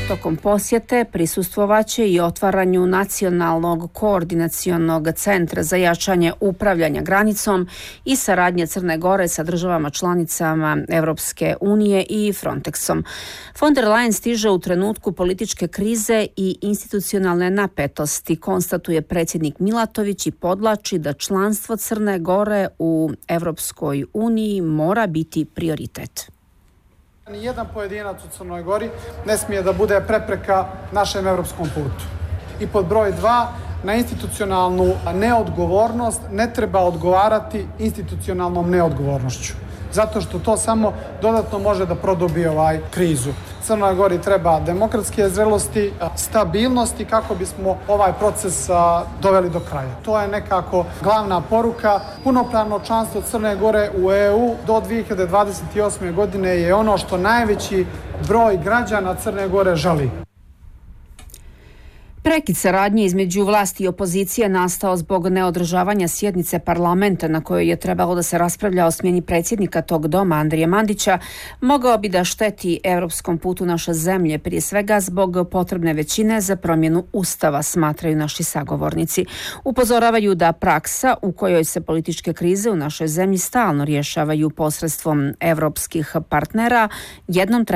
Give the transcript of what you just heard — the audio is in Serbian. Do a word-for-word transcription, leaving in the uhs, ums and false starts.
Tokom posjete prisustvovaće i otvaranju Nacionalnog koordinacionog centra za jačanje upravljanja granicom i saradnje Crne Gore sa državama članicama Evropske unije i Frontexom. Von der Leyen stiže u trenutku političke krize i institucionalne napetosti, konstatuje predsjednik Milatović i podlači da članstvo Crne Gore u Evropskoj uniji mora biti prioritet. Nijedan pojedinac u Crnoj Gori ne smije da bude prepreka našem evropskom putu. I pod broj dva, na institucionalnu neodgovornost ne treba odgovarati institucionalnom neodgovornošću. Zato što to samo dodatno može da produbi ovaj krizu. Crnoj Gori treba demokratske zrelosti, stabilnosti kako bismo ovaj proces doveli do kraja. To je nekako glavna poruka. Punopravno članstvo Crne Gore u E U do dvije hiljade dvadeset osme. godine je ono što najveći broj građana Crne Gore želi. Prekid saradnje između vlasti i opozicije nastao zbog neodržavanja sjednice parlamenta na kojoj je trebalo da se raspravlja o smjeni predsjednika tog doma Andrije Mandića, mogao bi da šteti evropskom putu naše zemlje, prije svega zbog potrebne većine za promjenu ustava, smatraju naši sagovornici. Upozoravaju da praksa u kojoj se političke krize u našoj zemlji stalno rješavaju posredstvom evropskih partnera jednom treba